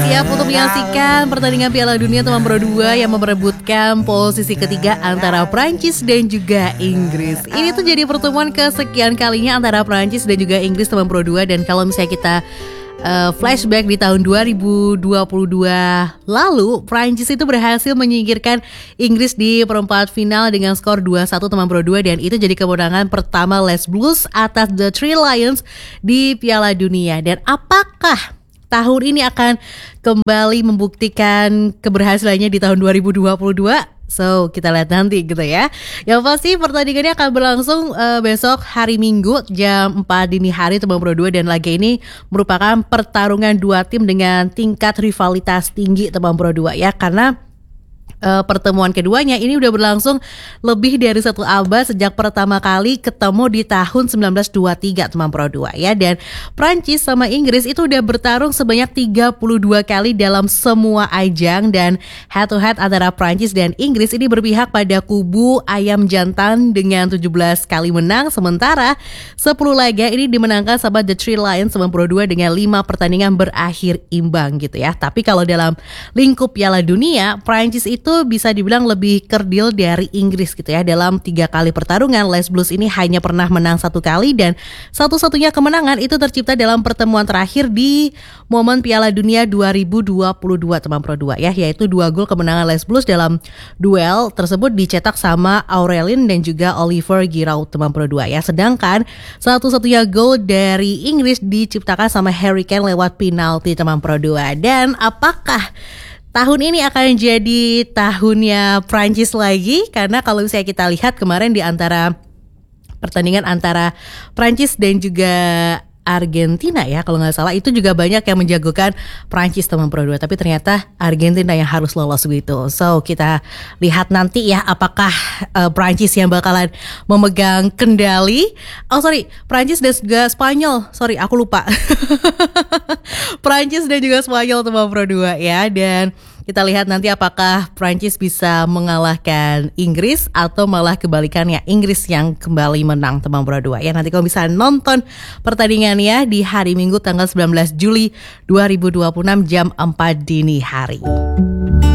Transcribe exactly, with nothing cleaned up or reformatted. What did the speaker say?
Siap untuk menyaksikan pertandingan Piala Dunia teman Pro dua yang memperebutkan posisi ketiga antara Prancis dan juga Inggris. Ini tuh jadi pertemuan kesekian kalinya antara Prancis dan juga Inggris teman Pro dua. Dan kalau misalnya kita uh, flashback di tahun dua ribu dua puluh dua lalu, Prancis itu berhasil menyingkirkan Inggris di perempat final dengan skor dua satu teman Pro dua. Dan itu jadi kemenangan pertama Les Blues atas The Three Lions di Piala Dunia. Dan apakah tahun ini akan kembali membuktikan keberhasilannya di tahun dua ribu dua puluh dua? So, kita lihat nanti gitu ya. Yang pasti pertandingannya akan berlangsung uh, besok hari Minggu jam empat dini hari teman Pro dua. Dan laga ini merupakan pertarungan dua tim dengan tingkat rivalitas tinggi teman Pro dua ya. Karena Uh, pertemuan keduanya ini udah berlangsung lebih dari satu abad sejak pertama kali ketemu di tahun sembilan belas dua puluh tiga teman Pro dua ya. Dan Prancis sama Inggris itu udah bertarung sebanyak tiga puluh dua kali dalam semua ajang. Dan head to head antara Prancis dan Inggris ini berpihak pada kubu ayam jantan dengan tujuh belas kali menang. Sementara sepuluh laga ini dimenangkan sama The Three Lions teman Pro dua dengan lima pertandingan berakhir imbang gitu ya. Tapi kalau dalam lingkup Piala Dunia, Prancis itu itu bisa dibilang lebih kerdil dari Inggris gitu ya. Dalam tiga kali pertarungan, Les Blues ini hanya pernah menang satu kali. Dan satu-satunya kemenangan itu tercipta dalam pertemuan terakhir di momen Piala Dunia dua ribu dua puluh dua teman Pro dua ya, yaitu dua gol kemenangan Les Blues dalam duel tersebut dicetak sama Aurelien dan juga Oliver Giroud teman Pro dua ya. Sedangkan satu-satunya gol dari Inggris diciptakan sama Harry Kane lewat penalti teman Pro dua. Dan apakah tahun ini akan jadi tahunnya Prancis lagi? Karena kalau misalnya kita lihat kemarin di antara pertandingan antara Prancis dan juga Argentina ya, kalau nggak salah itu juga banyak yang menjagokan Prancis teman Pro dua, tapi ternyata Argentina yang harus lolos gitu. So kita lihat nanti ya apakah uh, Prancis yang bakalan memegang kendali. Oh sorry, Prancis dan juga Spanyol. Sorry aku lupa. Prancis dan juga Spanyol teman Pro dua ya. Dan kita lihat nanti apakah Prancis bisa mengalahkan Inggris atau malah kebalikannya, Inggris yang kembali menang teman Pro dua ya. Nanti kalau bisa nonton pertandingannya di hari Minggu tanggal sembilan belas Juli dua ribu dua puluh enam jam empat dini hari.